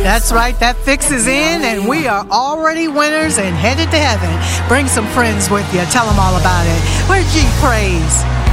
That's right, that fix is in, and we are already winners and headed to heaven. Bring some friends with you. Tell them all about it. Where's G Praise?